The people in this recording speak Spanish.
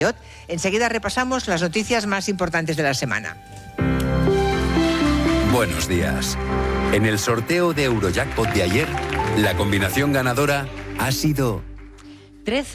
Enseguida repasamos las noticias más importantes de la semana. Buenos días. En el sorteo de Eurojackpot de ayer, la combinación ganadora ha sido 13.